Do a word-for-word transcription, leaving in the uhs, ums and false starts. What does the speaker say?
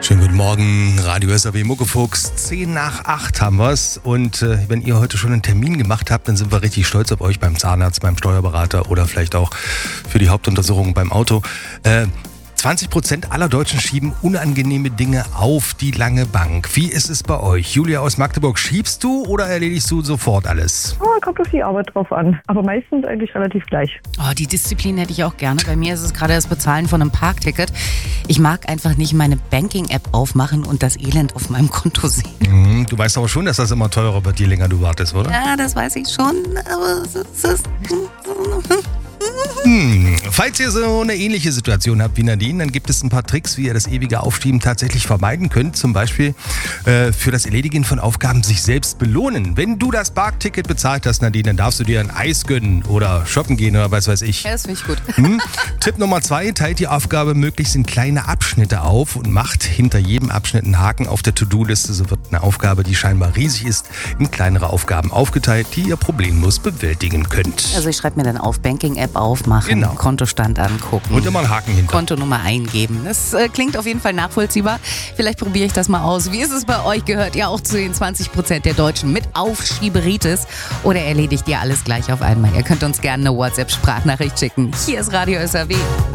Schönen guten Morgen, Radio S A W Muckefuchs. zehn nach acht haben wir's. Und äh, wenn ihr heute schon einen Termin gemacht habt, dann sind wir richtig stolz auf euch beim Zahnarzt, beim Steuerberater oder vielleicht auch für die Hauptuntersuchung beim Auto. Äh, zwanzig Prozent aller Deutschen schieben unangenehme Dinge auf die lange Bank. Wie ist es bei euch? Julia aus Magdeburg, schiebst du oder erledigst du sofort alles? Oh, kommt auf die Arbeit drauf an. Aber meistens eigentlich relativ gleich. Oh, die Disziplin hätte ich auch gerne. Bei mir ist es gerade das Bezahlen von einem Parkticket. Ich mag einfach nicht meine Banking-App aufmachen und das Elend auf meinem Konto sehen. Mhm, du weißt aber schon, dass das immer teurer wird, je länger du wartest, oder? Ja, das weiß ich schon, aber es ist... Hm. Falls ihr so eine ähnliche Situation habt wie Nadine, dann gibt es ein paar Tricks, wie ihr das ewige Aufschieben tatsächlich vermeiden könnt. Zum Beispiel äh, für das Erledigen von Aufgaben sich selbst belohnen. Wenn du das Parkticket bezahlt hast, Nadine, dann darfst du dir ein Eis gönnen oder shoppen gehen oder was weiß ich. Ja, das finde ich gut. Hm? Tipp Nummer zwei, teilt die Aufgabe möglichst in kleine Abschnitte auf und macht hinter jedem Abschnitt einen Haken auf der To-Do-Liste. So wird eine Aufgabe, die scheinbar riesig ist, in kleinere Aufgaben aufgeteilt, die ihr problemlos bewältigen könnt. Also ich schreibe mir dann auf, Banking-App aufmachen, Genau. Kontostand angucken. Und immer einen Haken hinter. Kontonummer eingeben. Das äh, klingt auf jeden Fall nachvollziehbar. Vielleicht probiere ich das mal aus. Wie ist es bei euch? Gehört ihr auch zu den zwanzig Prozent der Deutschen mit Aufschieberitis? Oder erledigt ihr alles gleich auf einmal? Ihr könnt uns gerne eine WhatsApp-Sprachnachricht schicken. Hier ist Radio S A W.